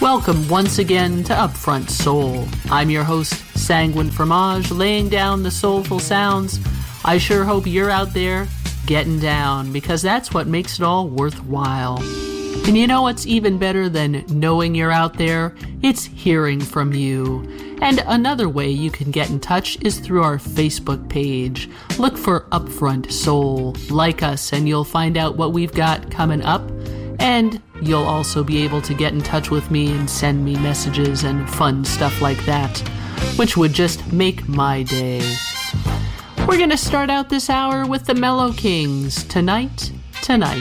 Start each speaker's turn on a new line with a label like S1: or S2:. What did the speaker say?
S1: Welcome once again to Upfront Soul. I'm your host, Sanguine Fromage, laying down the soulful sounds. I sure hope you're out there getting down, because that's what makes it all worthwhile. And you know what's even better than knowing you're out there? It's hearing from you. And another way you can get in touch is through our Facebook page. Look for Upfront Soul. Like us, and you'll find out what we've got coming up. And you'll also be able to get in touch with me and send me messages and fun stuff like that, which would just make my day. We're going to start out this hour with the Mellow Kings, Tonight.